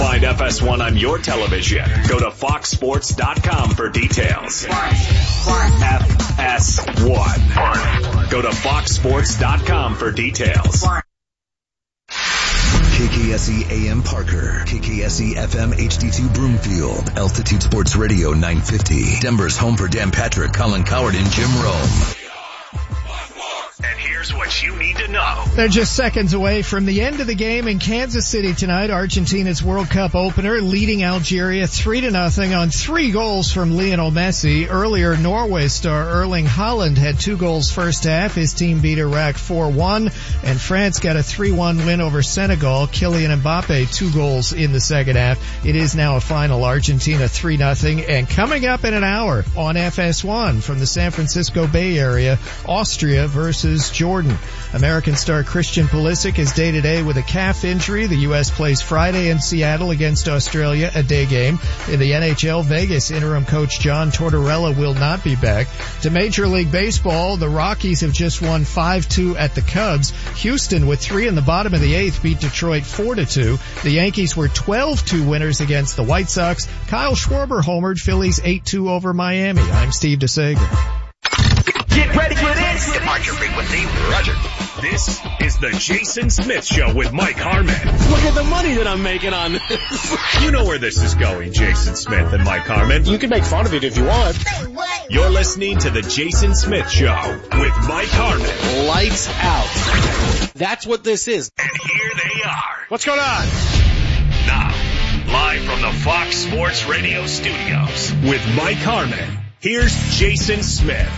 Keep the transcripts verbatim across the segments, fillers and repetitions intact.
find F S one on your television, go to fox sports dot com for details. F S one. Go to fox sports dot com for details. K K S E A M Parker, K K S E F M H D two Broomfield, Altitude Sports Radio nine fifty, Denver's home for Dan Patrick, Colin Coward, and Jim Rome. And here's what you need to know. They're just seconds away from the end of the game in Kansas City tonight. Argentina's World Cup opener leading Algeria three to nothing on three goals from Lionel Messi. Earlier, Norway star Erling Haaland had two goals first half. His team beat Iraq four one, and France got a three one win over Senegal. Kylian Mbappe, two goals in the second half. It is now a final, Argentina three nothing. And coming up in an hour on F S one from the San Francisco Bay Area, Austria versus Jordan. American star Christian Pulisic is day-to-day with a calf injury. The U S plays Friday in Seattle against Australia, a day game. In the N H L, Vegas interim coach John Tortorella will not be back. To Major League Baseball, the Rockies have just won five two at the Cubs. Houston, with three in the bottom of the eighth, beat Detroit four to two. The Yankees were twelve two winners against the White Sox. Kyle Schwarber homered Phillies eight two over Miami. I'm Steve DeSager. Get ready for this. Departure frequency, Roger. This is the Jason Smith Show with Mike Harmon. Look at the money that I'm making on this. You know where this is going, Jason Smith and Mike Harmon. You can make fun of it if you want. You're listening to the Jason Smith Show with Mike Harmon. Lights out. That's what this is. And here they are. What's going on? Now, live from the Fox Sports Radio studios with Mike Harmon. Here's Jason Smith.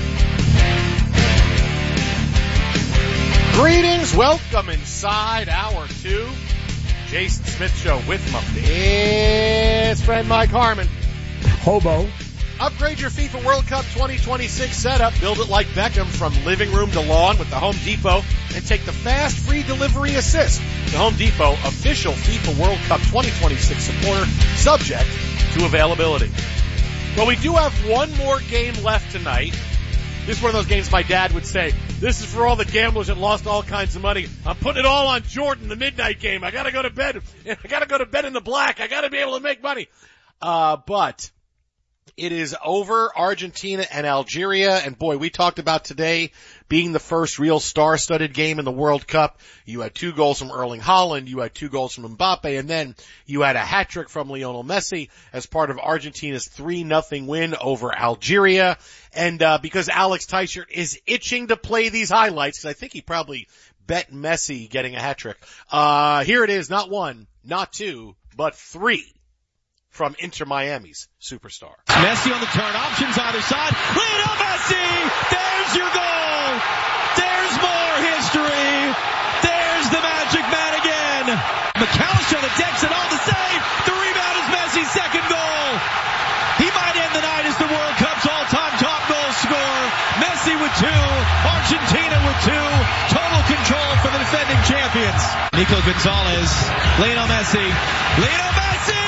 Greetings, welcome inside hour two. Jason Smith Show with my best friend Mike Harmon. Hobo. Upgrade your FIFA World Cup twenty twenty-six setup. Build it like Beckham from living room to lawn with the Home Depot and take the fast free delivery assist. The Home Depot official FIFA World Cup twenty twenty-six supporter, subject to availability. Well, we do have one more game left tonight. This is one of those games my dad would say, this is for all the gamblers that lost all kinds of money. I'm putting it all on Jordan, the midnight game. I gotta go to bed. I gotta go to bed in the black. I gotta be able to make money. Uh, but it is over, Argentina and Algeria. And boy, we talked about today being the first real star-studded game in the World Cup. You had two goals from Erling Haaland. You had two goals from Mbappe. And then you had a hat-trick from Lionel Messi as part of Argentina's three nothing win over Algeria. And, uh, because Alex Teichert is itching to play these highlights, because I think he probably bet Messi getting a hat-trick. Uh, here it is, not one, not two, but three from Inter Miami's superstar. Messi on the turn, options either side. Lionel Messi! There's your goal! There's more history! There's the Magic Man again! McAllister on the decks and on the save! The rebound is Messi's second goal! He might end the night as the World Cup's all-time top goal scorer. Messi with two, Argentina with two, total control for the defending champions. Nico Gonzalez, Lionel Messi, Lionel Messi!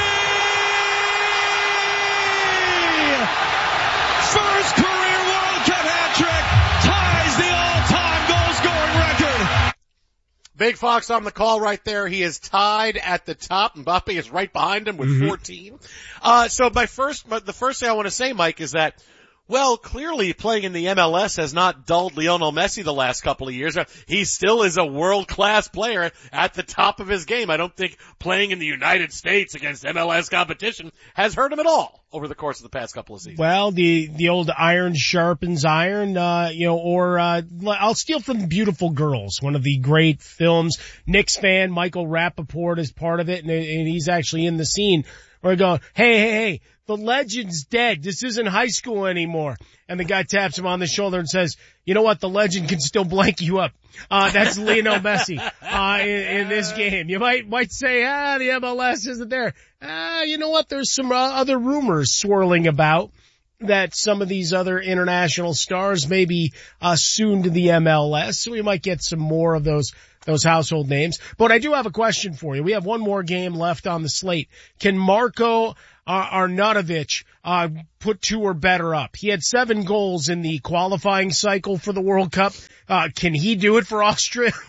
First career World Cup hat-trick ties the all-time goal-scoring record. Big Fox on the call right there. He is tied at the top. Mbappe is right behind him with mm-hmm. fourteen. Uh, so my first, the first thing I want to say, Mike, is that, well, clearly playing in the M L S has not dulled Lionel Messi the last couple of years. He still is a world-class player at the top of his game. I don't think playing in the United States against M L S competition has hurt him at all over the course of the past couple of seasons. Well, the, the old iron sharpens iron, uh, you know, or, uh, I'll steal from Beautiful Girls, one of the great films. Knicks fan, Michael Rappaport is part of it, and, and he's actually in the scene where they go, hey, hey, hey, the legend's dead. This isn't high school anymore. And the guy taps him on the shoulder and says, you know what? The legend can still blank you up. Uh, that's Lionel Messi, uh, in, in this game. You might, might say, ah, the M L S isn't there. Ah, you know what? There's some uh, other rumors swirling about that some of these other international stars may be, uh, soon to the M L S. So we might get some more of those, those household names. But I do have a question for you. We have one more game left on the slate. Can Marko Uh, Arnautovic, uh, put two or better up? He had seven goals in the qualifying cycle for the World Cup. Uh, can he do it for Austria?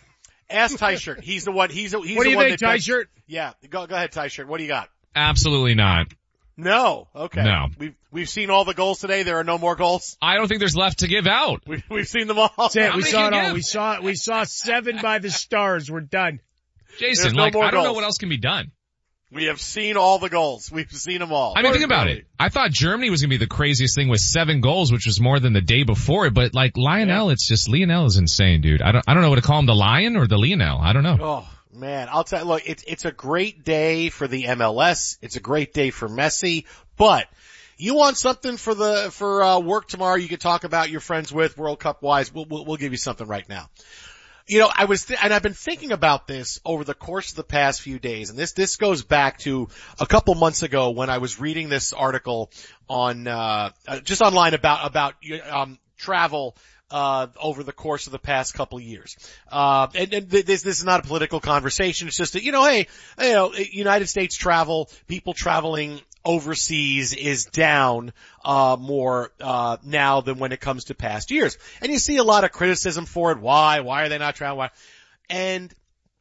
Ask Ty Shirt. He's the one. He's the, he's what do the you one think, that Ty does- Shirt? Yeah, go go ahead, Ty Shirt. What do you got? Absolutely not. No. Okay. No. We've we've seen all the goals today. There are no more goals. I don't think there's left to give out. We we've seen them all. That's it. How We many saw can it you all. give? We saw we saw seven by the Stars. We're done. Jason, There's no like, more I don't know goals. what else can be done. We have seen all the goals. We've seen them all. I mean, think about it. I thought Germany was going to be the craziest thing with seven goals, which was more than the day before. But like Lionel, yeah. it's just, Lionel is insane, dude. I don't, I don't know what to call him, the Lion or the Lionel. I don't know. Oh, man. I'll tell you, look, it's, it's a great day for the M L S. It's a great day for Messi, but you want something for the, for, uh, work tomorrow you can talk about your friends with World Cup wise. We'll, we'll, we'll give you something right now. You know, I was, th- and I've been thinking about this over the course of the past few days, and this, this goes back to a couple months ago when I was reading this article on, uh, uh just online about, about, um, travel, uh, over the course of the past couple years. Uh, and, and this, this is not a political conversation. It's just that, you know, hey, you know, United States travel, people traveling overseas is down, uh, more, uh, now than when it comes to past years. And you see a lot of criticism for it. Why? Why are they not traveling? Why? And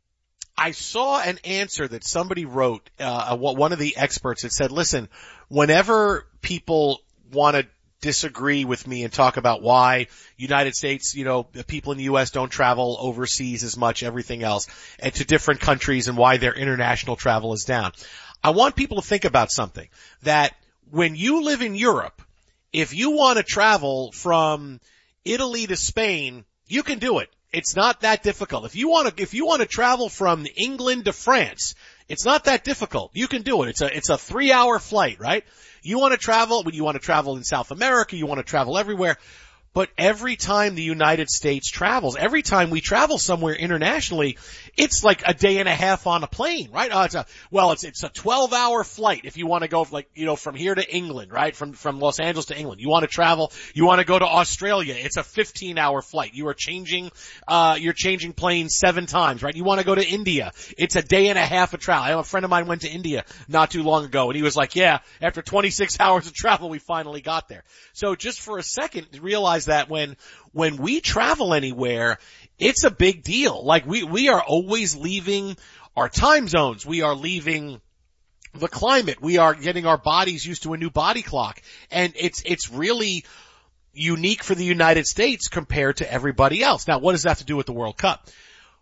I saw an answer that somebody wrote, uh, one of the experts that said, listen, whenever people want to disagree with me and talk about why United States, you know, the people in the U S don't travel overseas as much, everything else, and to different countries and why their international travel is down. I want people to think about something, that when you live in Europe, if you want to travel from Italy to Spain, you can do it. It's not that difficult. If you want to, if you want to travel from England to France, it's not that difficult. You can do it. It's a, it's a three hour flight, right? You want to travel, when you want to travel in South America, you want to travel everywhere. But every time the United States travels, every time we travel somewhere internationally, it's like a day and a half on a plane, right? Uh, it's a, well, it's, it's a twelve hour flight if you want to go like, you know, from here to England, right? From, from Los Angeles to England. You want to travel, you want to go to Australia. It's a fifteen hour flight. You are changing, uh, you're changing planes seven times, right? You want to go to India. It's a day and a half of travel. I know a friend of mine went to India not too long ago and he was like, yeah, after twenty-six hours of travel, we finally got there. So just for a second, realize that when, when we travel anywhere, it's a big deal. Like we, we are always leaving our time zones. We are leaving the climate. We are getting our bodies used to a new body clock. And it's, it's really unique for the United States compared to everybody else. Now, what does that have to do with the World Cup?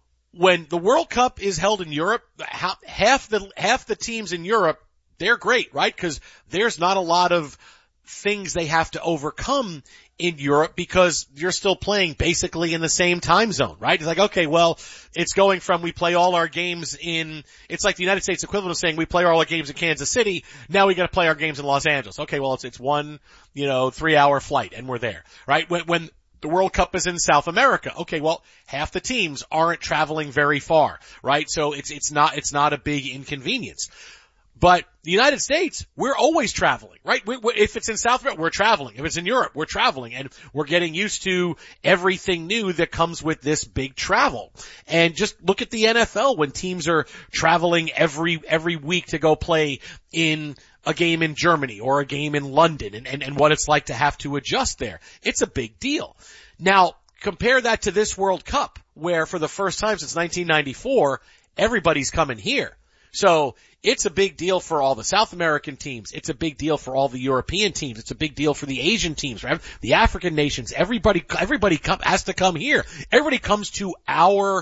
When the World Cup is held in Europe, half the, half the teams in Europe, they're great, right? Because there's not a lot of things they have to overcome in Europe because you're still playing basically in the same time zone, right? It's like, okay, well, it's going from we play all our games in, it's like the United States equivalent of saying we play all our games in Kansas City, now we gotta play our games in Los Angeles. Okay, well, it's, it's one, you know, three hour flight and we're there, right? When, when the World Cup is in South America, okay, well, half the teams aren't traveling very far, right? So it's, it's not, it's not a big inconvenience. But the United States, we're always traveling, right? We, we, if it's in South America, we're traveling. If it's in Europe, we're traveling. And we're getting used to everything new that comes with this big travel. And just look at the N F L when teams are traveling every, every week to go play in a game in Germany or a game in London and, and, and what it's like to have to adjust there. It's a big deal. Now, compare that to this World Cup where for the first time since nineteen ninety-four, everybody's coming here. So it's a big deal for all the South American teams. It's a big deal for all the European teams. It's a big deal for the Asian teams, right? The African nations. Everybody, everybody come, has to come here. Everybody comes to our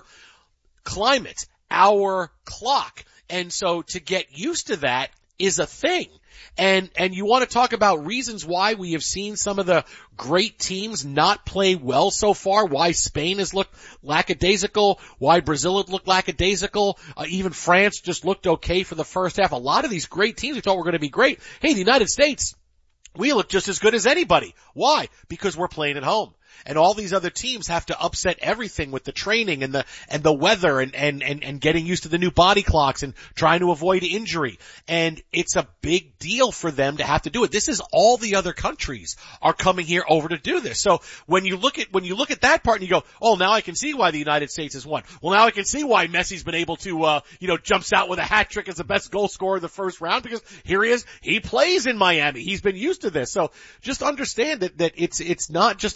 climate, our clock. And so to get used to that is a thing. And, and you want to talk about reasons why we have seen some of the great teams not play well so far, why Spain has looked lackadaisical, why Brazil had looked lackadaisical, uh, even France just looked okay for the first half. A lot of these great teams we thought were going to be great. Hey, the United States, we look just as good as anybody. Why? Because we're playing at home. And all these other teams have to upset everything with the training and the, and the weather and, and, and, and getting used to the new body clocks and trying to avoid injury. And it's a big deal for them to have to do it. This is all the other countries are coming here over to do this. So when you look at, when you look at that part and you go, oh, now I can see why the United States has won. Well, now I can see why Messi's been able to, uh, you know, jumps out with a hat trick as the best goal scorer of the first round because here he is. He plays in Miami. He's been used to this. So just understand that, that it's, it's not just about, you know,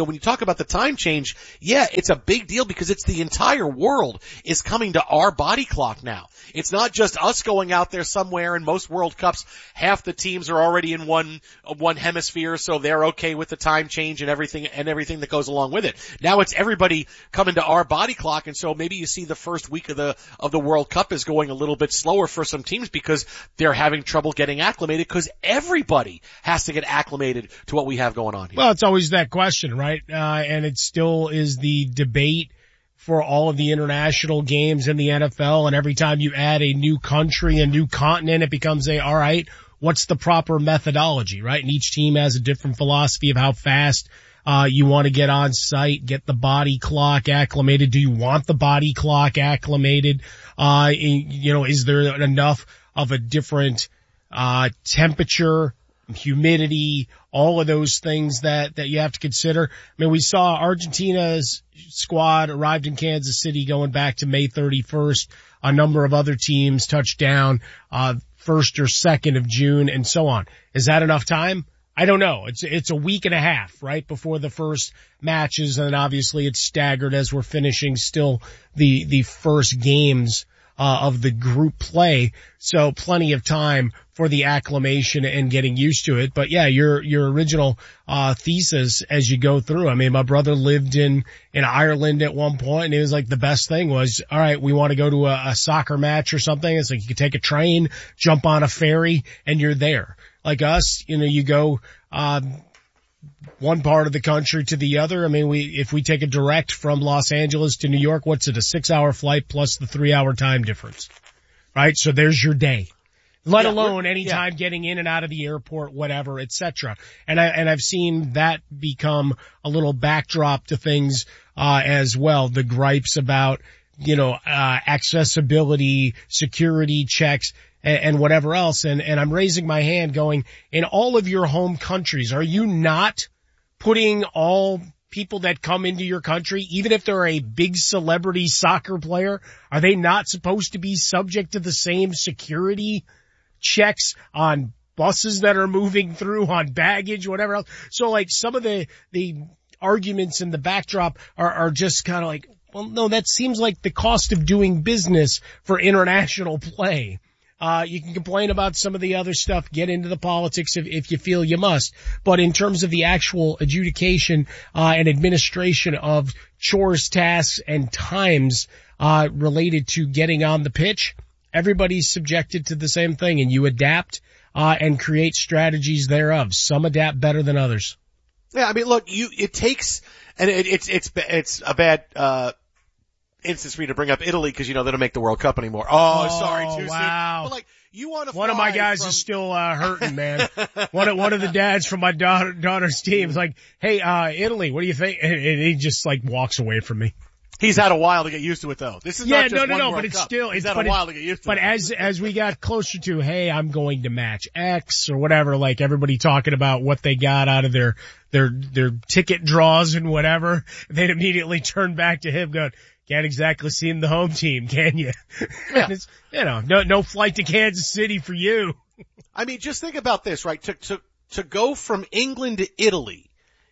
when you talk about the time change, yeah, it's a big deal because it's the entire world is coming to our body clock now. It's not just us going out there somewhere. In most World Cups, half the teams are already in one one hemisphere, so they're okay with the time change and everything and everything that goes along with it. Now it's everybody coming to our body clock, and so maybe you see the first week of the of the World Cup is going a little bit slower for some teams because they're having trouble getting acclimated because everybody has to get acclimated to what we have going on here. Well, it's always that question, right? Uh, and it still is the debate for all of the international games in the N F L, and every time you add a new country, a new continent, it becomes a, all right, what's the proper methodology, right? And each team has a different philosophy of how fast uh you want to get on site, get the body clock acclimated. Do you want the body clock acclimated? Uh, you know, is there enough of a different uh temperature, humidity, all of those things that, that you have to consider? I mean, we saw Argentina's squad arrived in Kansas City going back to May thirty-first. A number of other teams touched down, uh, first or second of June and so on. Is that enough time? I don't know. It's, it's a week and a half, right, before the first matches, and obviously it's staggered as we're finishing still the, the first games Uh, of the group play. So plenty of time for the acclimation and getting used to it. But yeah, your, your original, uh, thesis as you go through. I mean, my brother lived in, in Ireland at one point, and it was like the best thing was, all right, we want to go to a, a soccer match or something. It's like you could take a train, jump on a ferry, and you're there. Like us, you know, you go, um, one part of the country to the other. I mean, we, if we take a direct from Los Angeles to New York, what's it, a six hour flight plus the three hour time difference, right? So there's your day, let yeah, alone anytime yeah. getting in and out of the airport, whatever, et cetera. And I, and I've seen that become a little backdrop to things, uh, as well. The gripes about, you know, uh, accessibility, security checks, and whatever else. And, and I'm raising my hand going, in all of your home countries, are you not putting all people that come into your country, even if they're a big celebrity soccer player, are they not supposed to be subject to the same security checks on buses that are moving through, on baggage, whatever else? So like some of the, the arguments in the backdrop are, are just kind of like, well, no, that seems like the cost of doing business for international play. Uh, you can complain about some of the other stuff, get into the politics if, if you feel you must. But in terms of the actual adjudication, uh, and administration of chores, tasks, and times, uh, related to getting on the pitch, everybody's subjected to the same thing, and you adapt, uh, and create strategies thereof. Some adapt better than others. Yeah, I mean, look, you, it takes, and it, it's, it's, it's a bad, uh, instance for you to bring up Italy because you know they don't make the World Cup anymore. Oh, oh sorry, too wow. soon. But like, you want to One of my guys from... is still, uh, hurting, man. one of, one of the dads from my daughter, daughter's team is like, hey, uh, Italy, what do you think? And, and he just like walks away from me. He's had a while to get used to it though. This is yeah, not just no, no, one no, World but it's Cup. still, He's it's, had a it, while to get used to but it. But as, as we got closer to, hey, I'm going to match X or whatever, like everybody talking about what they got out of their, their, their ticket draws and whatever, they'd immediately turn back to him going, can't exactly see in the home team, can you? Yeah. It's, you know, no, no flight to Kansas City for you. I mean, just think about this, right? To, to, to go from England to Italy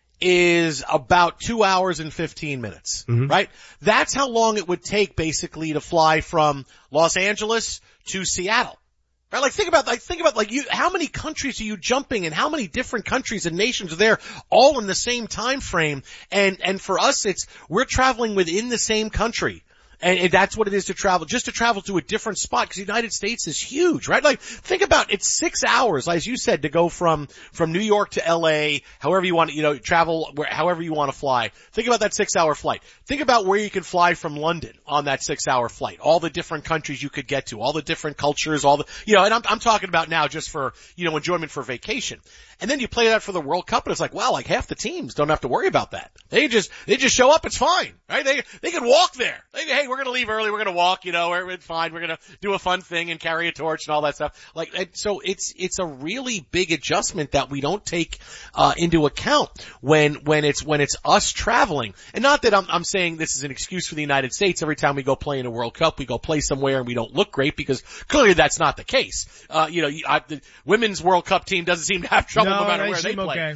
is about two hours and fifteen minutes, mm-hmm. right? That's how long it would take basically to fly from Los Angeles to Seattle. Right? Like think about, like think about like you, how many countries are you jumping in? How many different countries and nations are there all in the same time frame? And, and for us, it's, we're traveling within the same country. And, and that's what it is to travel, just to travel to a different spot, because the United States is huge, right? Like, think about, it's six hours, as you said, to go from, from New York to L A, however you want to, you know, travel, where, however you want to fly. Think about that six hour flight. Think about where you can fly from London on that six hour flight. All the different countries you could get to, all the different cultures, all the, you know, and I'm, I'm talking about now just for, you know, enjoyment for vacation. And then you play that for the World Cup, and it's like, wow, like half the teams don't have to worry about that. They just, they just show up, it's fine, right? They, they can walk there. They, hey, we're gonna leave early, we're gonna walk, you know, we're, it's fine, we're gonna do a fun thing and carry a torch and all that stuff. Like, and so it's, it's a really big adjustment that we don't take, uh, into account when, when it's, when it's us traveling. And not that I'm, I'm saying this is an excuse for the United States. Every time we go play in a World Cup, we go play somewhere and we don't look great, because clearly that's not the case. Uh, you know, I, the women's World Cup team doesn't seem to have trouble no, no matter they where they play. Okay.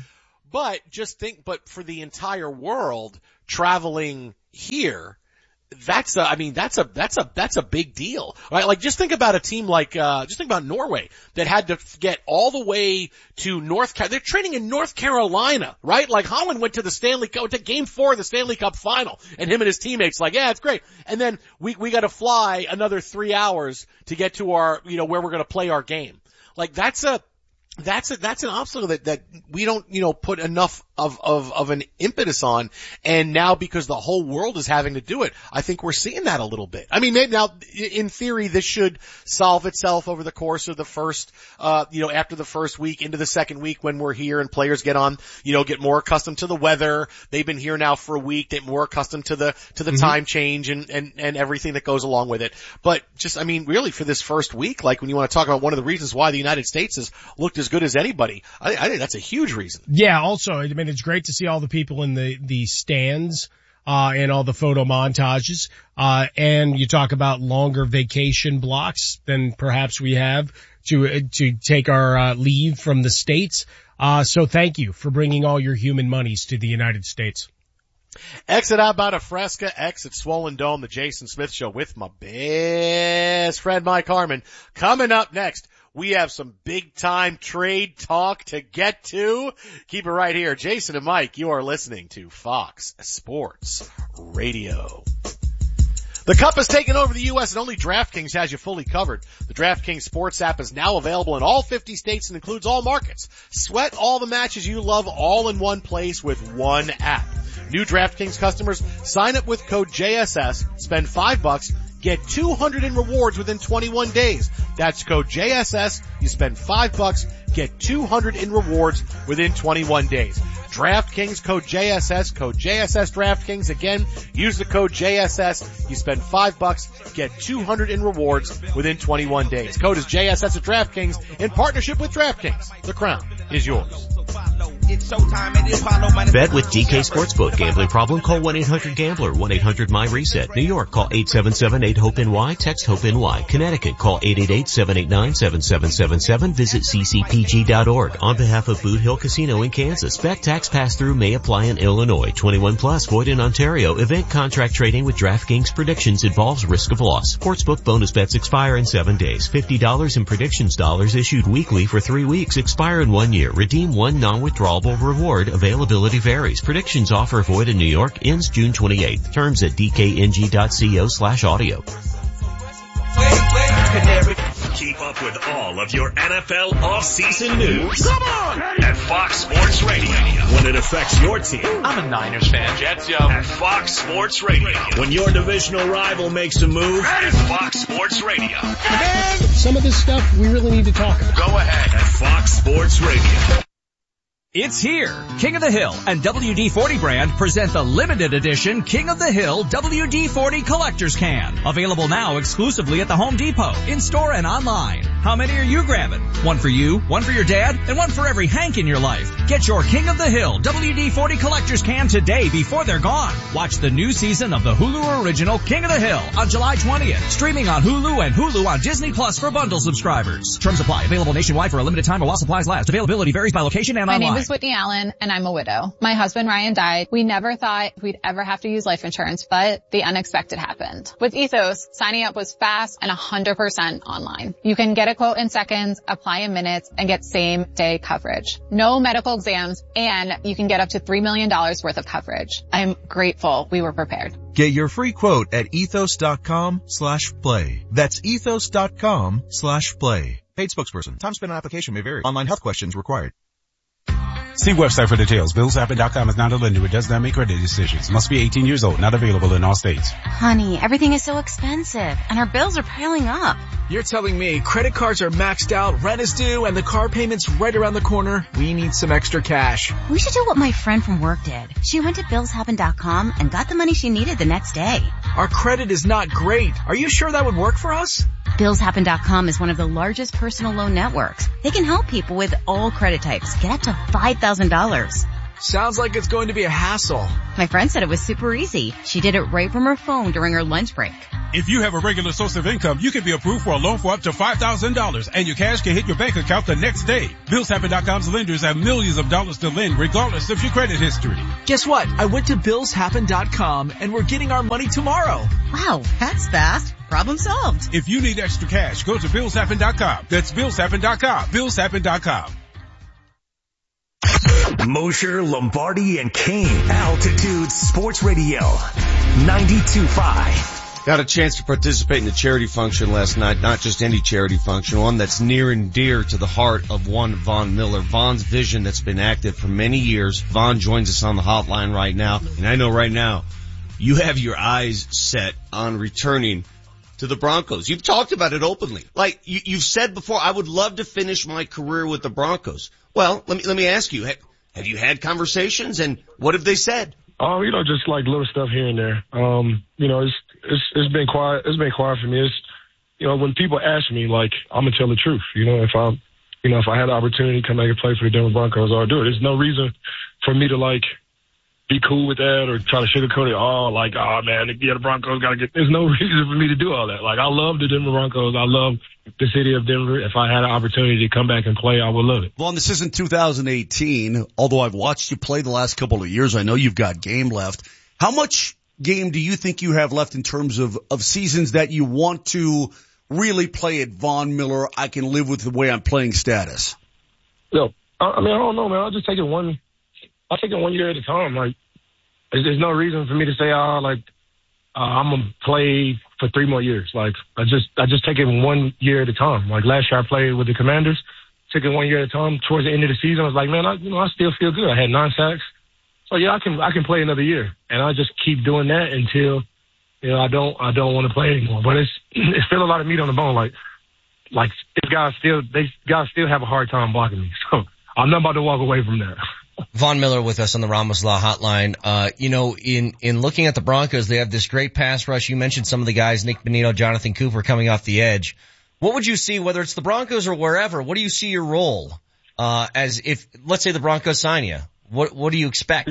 but just think, but for the entire world traveling here, that's a, I mean, that's a, that's a, that's a big deal, right? Like just think about a team like, uh, just think about Norway that had to get all the way to North Carolina. They're training in North Carolina, right? Like Holland went to the Stanley Cup, to game four of the Stanley Cup final, and him and his teammates like, yeah, it's great. And then we, we gotta fly another three hours to get to our, you know, where we're gonna play our game. Like that's a, That's a, that's an obstacle that, that we don't, you know, put enough of, of, of an impetus on. And now because the whole world is having to do it, I think we're seeing that a little bit. I mean, maybe now, in theory, this should solve itself over the course of the first, uh, you know, after the first week into the second week when we're here and players get on, you know, get more accustomed to the weather. They've been here now for a week, get more accustomed to the, to the mm-hmm. time change and, and, and everything that goes along with it. But just, I mean, really for this first week, like when you want to talk about one of the reasons why the United States has looked as good as anybody, I, I think that's a huge reason. Yeah, also, I mean, it's great to see all the people in the, the stands, uh, and all the photo montages, uh, and you talk about longer vacation blocks than perhaps we have to, to take our, uh, leave from the States. Uh, so thank you for bringing all your human monies to the United States. Exit out about a Fresca, exit Swollen Dome, the Jason Smith Show with my best friend Mike Harmon. Coming up next, we have some big time trade talk to get to. Keep it right here. Jason and Mike, you are listening to Fox Sports Radio. The Cup has taken over the U S and only DraftKings has you fully covered. The DraftKings Sports app is now available in all fifty states and includes all markets. Sweat all the matches you love all in one place with one app. New DraftKings customers sign up with code J S S, spend five bucks, get two hundred in rewards within twenty-one days. That's code J S S. You spend five bucks, get two hundred in rewards within twenty-one days. DraftKings code J S S, code J S S DraftKings. Again, use the code J S S. You spend five bucks, get two hundred in rewards within twenty-one days. Code is J S S at DraftKings in partnership with DraftKings. The crown is yours. Bet with D K Sportsbook. Gambling problem? Call one eight hundred gambler, one eight hundred my reset. New York, call eight seven seven eight hope N Y, text HOPE-NY. Connecticut, call eight eight eight seven eight nine seven seven seven seven. Visit c c p g dot org. On behalf of Boot Hill Casino in Kansas, bet tax pass-through may apply in Illinois. twenty-one plus, void in Ontario. Event contract trading with DraftKings predictions involves risk of loss. Sportsbook bonus bets expire in seven days. fifty dollars in predictions dollars issued weekly for three weeks. Expire in one year. Redeem one non-withdrawable reward. Availability varies. Predictions offer void in New York. Ends June twenty-eighth. Terms at d k n g dot co slash audio. Keep up with all of your N F L off-season news. Come on! At Fox Sports Radio. When it affects your team. I'm a Niners fan, Jets, yo. At Fox Sports Radio. When your divisional rival makes a move. At Fox Sports Radio. And some of this stuff we really need to talk about. Go ahead. At Fox Sports Radio. It's here. King of the Hill and W D forty brand present the limited edition King of the Hill W D forty Collector's Can. Available now exclusively at the Home Depot, in-store and online. How many are you grabbing? One for you, one for your dad, and one for every Hank in your life. Get your King of the Hill W D forty Collector's Can today before they're gone. Watch the new season of the Hulu original King of the Hill on July twentieth. Streaming on Hulu and Hulu on Disney Plus for bundle subscribers. Terms apply. Available nationwide for a limited time while supplies last. Availability varies by location and My online. name is Whitney Allen, and I'm a widow. My husband Ryan died. We never thought we'd ever have to use life insurance, but the unexpected happened. With Ethos, signing up was fast and one hundred percent online. You can get a quote in seconds, apply in minutes, and get same-day coverage. No medical exams, and you can get up to three million dollars worth of coverage. I'm grateful we were prepared. Get your free quote at ethos.com slash play. That's ethos.com slash play. Paid spokesperson. Time spent on application may vary. Online health questions required. See website for details. Bills Happen dot com is not a lender. It does not make credit decisions. Must be eighteen years old. Not available in all states. Honey, everything is so expensive, and our bills are piling up. You're telling me credit cards are maxed out, rent is due, and the car payment's right around the corner? We need some extra cash. We should do what my friend from work did. She went to Bills Happen dot com and got the money she needed the next day. Our credit is not great. Are you sure that would work for us? Bills Happen dot com is one of the largest personal loan networks. They can help people with all credit types get up to five thousand dollars. Sounds like it's going to be a hassle. My friend said it was super easy. She did it right from her phone during her lunch break. If you have a regular source of income, you can be approved for a loan for up to five thousand dollars, and your cash can hit your bank account the next day. Bills Happen dot com's lenders have millions of dollars to lend regardless of your credit history. Guess what? I went to Bills Happen dot com and we're getting our money tomorrow. Wow, that's fast. Problem solved. If you need extra cash, go to Bills Happen dot com. That's Bills Happen dot com. Bills Happen dot com. Mosher, Lombardi, and Kane. Altitude Sports Radio. ninety-two point five. Got a chance to participate in the charity function last night, not just any charity function, one that's near and dear to the heart of one Von Miller. Von's vision that's been active for many years. Von joins us on the hotline right now, and I know right now you have your eyes set on returning to the Broncos. You've talked about it openly. Like, you, you've said before, I would love to finish my career with the Broncos. Well, let me, let me ask you, have, have you had conversations, and what have they said? Oh, you know, just like little stuff here and there. Um, you know, it's, it's, it's been quiet. It's been quiet for me. It's, you know, when people ask me, like, I'm going to tell the truth. You know, if I, you know, if I had the opportunity to come back and play for the Denver Broncos, I'll do it. There's no reason for me to, like, be cool with that or try to sugarcoat it. Oh, like, oh man, yeah, the Broncos got to get, there's no reason for me to do all that. Like, I love the Denver Broncos. I love the city of Denver. If I had an opportunity to come back and play, I would love it. Well, this isn't two thousand eighteen. Although I've watched you play the last couple of years, I know you've got game left. How much game do you think you have left in terms of, of seasons that you want to really play at Von Miller? I can live with the way I'm playing status. No, I mean, I don't know, man. I'll just take it one, I'll take it one year at a time. Like, there's no reason for me to say, oh, like, uh, I'm going to play for three more years. Like, I just, I just take it one year at a time. Like, last year I played with the Commanders, took it one year at a time. Towards the end of the season, I was like, man, I, you know, I still feel good. I had nine sacks. So yeah, I can, I can play another year. And I just keep doing that until, you know, I don't, I don't want to play anymore. But it's, it's still a lot of meat on the bone. Like, like, these guys still, they guys still have a hard time blocking me. So I'm not about to walk away from that. Von Miller with us on the Ramos Law Hotline. Uh, you know, in, in looking at the Broncos, they have this great pass rush. You mentioned some of the guys, Nick Bonito, Jonathan Cooper coming off the edge. What would you see, whether it's the Broncos or wherever, what do you see your role, uh, as if, let's say the Broncos sign you? What, what do you expect?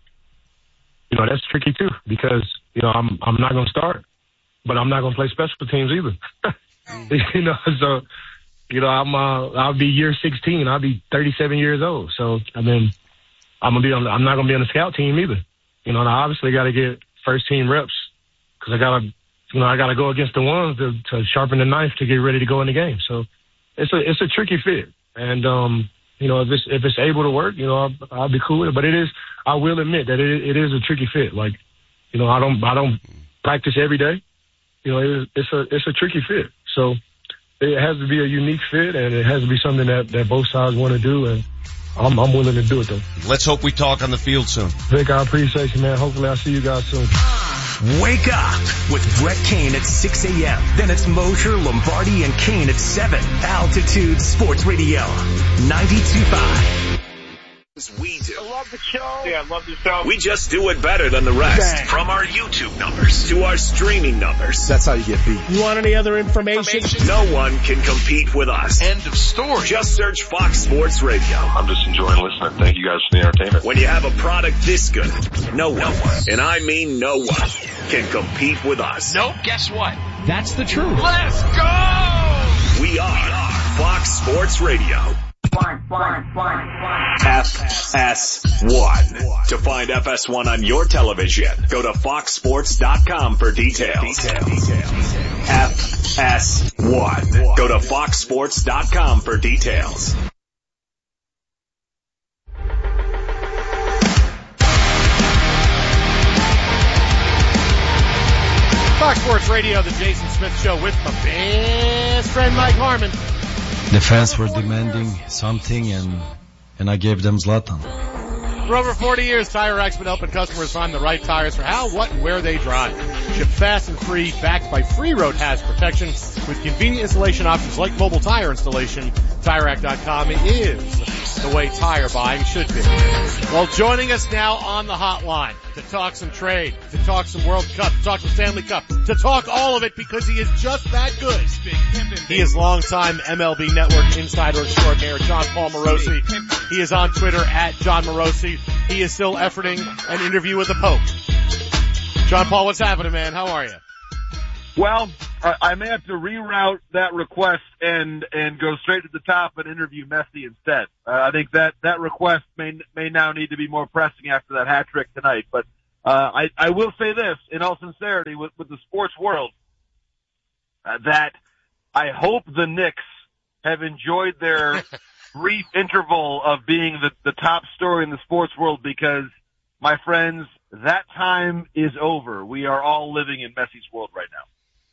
You know, that's tricky too, because, you know, I'm, I'm not going to start, but I'm not going to play special teams either. You know, so, you know, I'm, uh, I'll be year sixteen. I'll be thirty-seven years old. So, I mean, I'm gonna be on. The, I'm not gonna be on the scout team either. You know, and I obviously got to get first team reps because I gotta, you know, I gotta go against the ones to, to sharpen the knife to get ready to go in the game. So it's a it's a tricky fit, and um, you know, if it's if it's able to work, you know, I'll, I'll be cool with it. But it is, I will admit that it it is a tricky fit. Like, you know, I don't I don't practice every day. You know, it, it's a it's a tricky fit. So it has to be a unique fit, and it has to be something that that both sides want to do, and I'm, I'm willing to do it, though. Let's hope we talk on the field soon. Vic, I appreciate you, man. Hopefully I'll see you guys soon. Wake up with Brett Kane at six a.m. Then it's Mosher, Lombardi, and Kane at seven. Altitude Sports Radio, ninety-two point five. We do. I love the show. Yeah, I love the show. We just do it better than the rest. Dang. From our YouTube numbers to our streaming numbers. That's how you get beat. You want any other information? information? No one can compete with us. End of story. Just search Fox Sports Radio. I'm just enjoying listening. Thank you guys for the entertainment. When you have a product this good, no one, no one, and I mean no one, can compete with us. Nope, guess what? That's the truth. Let's go! We are Fox Sports Radio. One, one, one, one. F S one. To find F S one on your television, go to fox sports dot com for details. F S one. Go to fox sports dot com for details. Fox Sports Radio, the Jason Smith Show with my best friend Mike Harmon. The fans were demanding something, and and I gave them Zlatan. For over forty years, Tire Rack's been helping customers find the right tires for how, what, and where they drive. Shipped fast and free, backed by free road hazard protection with convenient installation options like mobile tire installation. Tire Rack dot com is the way tire buying should be. Well, joining us now on the hotline to talk some trade, to talk some World Cup, to talk some Stanley Cup, to talk all of it because he is just that good. He is longtime M L B Network insider extraordinaire John Paul Morosi. He is on Twitter at John Morosi. he is still efforting an interview with the Pope. John Paul, what's happening, man? How are you? Well, I, I may have to reroute that request and and go straight to the top and interview Messi instead. Uh, I think that that request may may now need to be more pressing after that hat trick tonight. But uh, I I will say this in all sincerity with with the sports world uh, that I hope the Knicks have enjoyed their brief interval of being the the top story in the sports world, because my friends, that time is over. We are all living in Messi's world right now.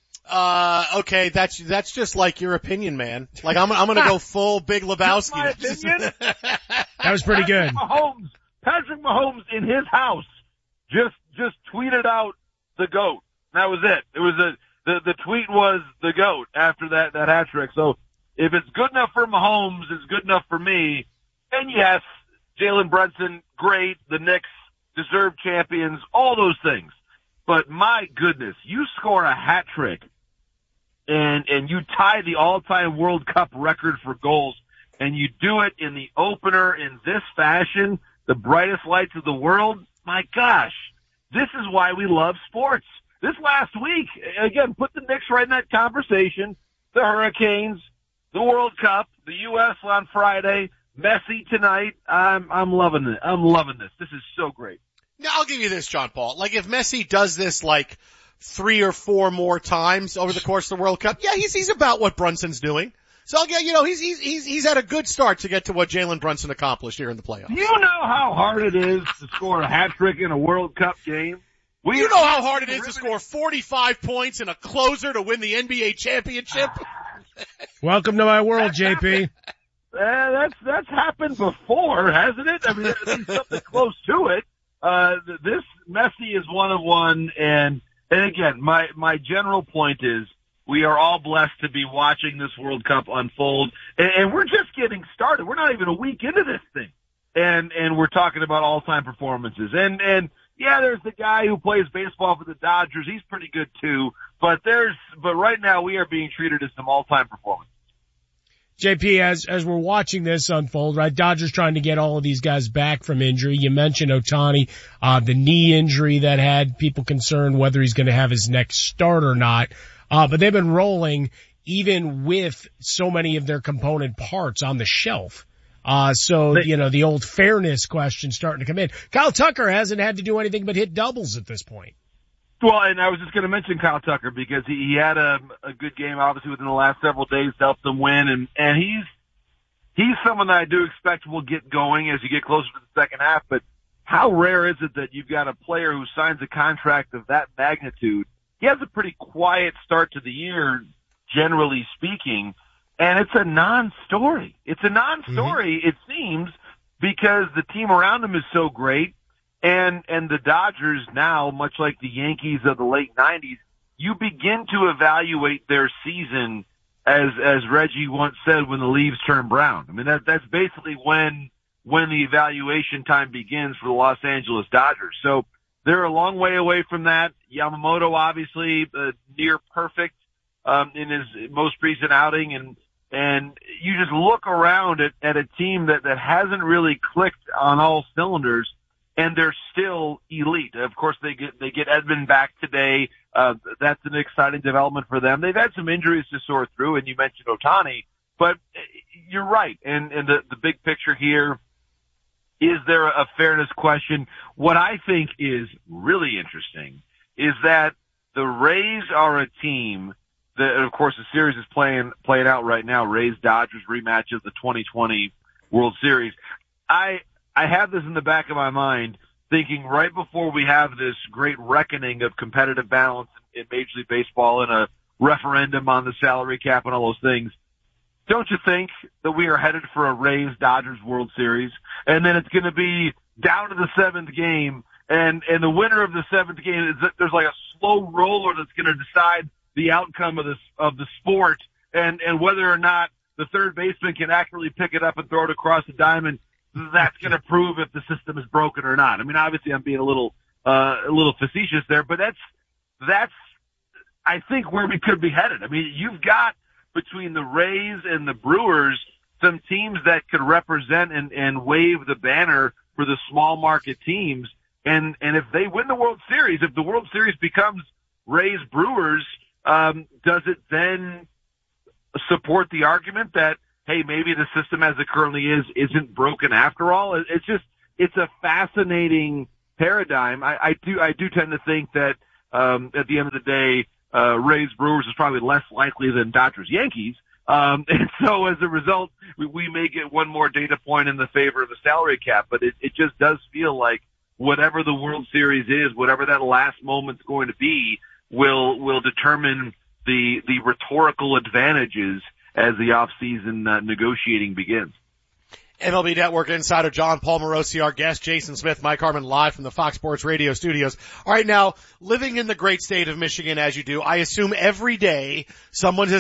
Uh, okay, that's, that's just like your opinion, man. Like, I'm, I'm gonna go full Big Lebowski. My opinion? That was pretty good. Patrick Mahomes, Patrick Mahomes in his house just, just tweeted out the GOAT. That was it. It was a, the, the tweet was the GOAT after that, that hat trick. So if it's good enough for Mahomes, it's good enough for me. And yes, Jalen Brunson, great. The Knicks deserved champions, all those things. But my goodness, you score a hat trick and, and you tie the all-time World Cup record for goals, and you do it in the opener in this fashion, the brightest lights of the world. My gosh, this is why we love sports. This last week, again, put the Knicks right in that conversation. The Hurricanes, the World Cup, the U S on Friday, Messi tonight. I'm, I'm loving it. I'm loving this. This is so great. Now, I'll give you this, John Paul. Like, if Messi does this, like, three or four more times over the course of the World Cup, yeah, he's, he's about what Brunson's doing. So, I'll get, you know, he's, he's, he's, he's had a good start to get to what Jalen Brunson accomplished here in the playoffs. You know how hard it is to score a hat trick in a World Cup game? We you know how hard it is to score forty-five points in a closer to win the N B A championship? Welcome to my world, J P. Uh, that's, that's happened before, hasn't it? I mean, at least something close to it. Uh, this Messi is one of one, and, and again, my, my general point is we are all blessed to be watching this World Cup unfold, and, and we're just getting started. We're not even a week into this thing. And, and we're talking about all-time performances. And, and, yeah, there's the guy who plays baseball for the Dodgers. He's pretty good too. But there's, but right now we are being treated as some all-time performances. J P, as, as we're watching this unfold, right, Dodgers trying to get all of these guys back from injury. You mentioned Ohtani, uh, the knee injury that had people concerned whether he's going to have his next start or not. Uh, but they've been rolling even with so many of their component parts on the shelf. Uh, so, you know, the old fairness question starting to come in. Kyle Tucker hasn't had to do anything but hit doubles at this point. Well, and I was just going to mention Kyle Tucker because he, he had a, a good game, obviously, within the last several days to help them win. And, and he's, he's someone that I do expect will get going as you get closer to the second half. But how rare is it that you've got a player who signs a contract of that magnitude? He has a pretty quiet start to the year, generally speaking. And it's a non-story. It's a non-story, mm-hmm. It seems, because the team around him is so great. And, and the Dodgers now, much like the Yankees of the late nineties, you begin to evaluate their season as, as Reggie once said, when the leaves turn brown. I mean, that, that's basically when, when the evaluation time begins for the Los Angeles Dodgers. So they're a long way away from that. Yamamoto, obviously, uh, near perfect, um, in his most recent outing. And, and you just look around at, at a team that, that hasn't really clicked on all cylinders, and they're still elite. Of course, they get, they get Edman back today. Uh, that's an exciting development for them. They've had some injuries to sort through, and you mentioned Ohtani, but you're right. And, and the, the big picture here, is there a fairness question? What I think is really interesting is that the Rays are a team that, of course, the series is playing, playing out right now. Rays Dodgers rematch of the twenty twenty World Series. I, I have this in the back of my mind, thinking right before we have this great reckoning of competitive balance in Major League Baseball and a referendum on the salary cap and all those things, don't you think that we are headed for a Rays-Dodgers World Series? And then it's going to be down to the seventh game, and, and the winner of the seventh game is that there's like a slow roller that's going to decide the outcome of this, of the sport, and, and whether or not the third baseman can accurately pick it up and throw it across the diamond. That's going to prove if the system is broken or not. I mean, obviously I'm being a little, uh, a little facetious there, but that's, that's, I think, where we could be headed. I mean, you've got between the Rays and the Brewers some teams that could represent and, and wave the banner for the small market teams. And, and if they win the World Series, if the World Series becomes Rays Brewers, um, does it then support the argument that, hey, maybe the system as it currently is isn't broken after all? It's just, it's a fascinating paradigm. I, I do, I do tend to think that, um, at the end of the day, uh, Rays Brewers is probably less likely than Dodgers Yankees. Um, and so as a result, we, we may get one more data point in the favor of the salary cap, but it, it just does feel like whatever the World Series is, whatever that last moment's going to be, will, will determine the, the rhetorical advantages as the off-season uh, negotiating begins. M L B Network insider John Paul Morosi, our guest, Jason Smith, Mike Harmon, live from the Fox Sports Radio studios. All right, now, living in the great state of Michigan as you do, I assume every day someone has